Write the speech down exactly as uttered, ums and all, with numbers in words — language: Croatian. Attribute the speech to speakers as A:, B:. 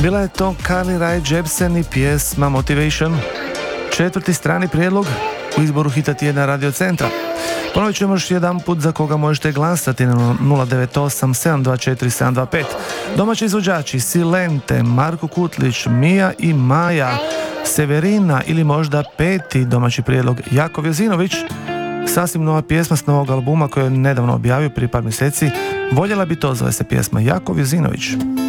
A: Bila je to Carly Rae Jepsen i pjesma Motivation. Četvrti strani prijedlog u izboru hita tjedna Radio Centra. Ponovit ćemo još jedan put za koga možete glasati na nula devet osam sedam dva četiri sedam dva pet. Domaći izvođači Silente, Marko Kutlić, Mija i Maja, Severina ili možda peti domaći prijedlog Jakov Jozinović. Sasvim nova pjesma s novog albuma koji je nedavno objavio prije par mjeseci. Voljela bi to, zove se pjesma Jakov Jozinović.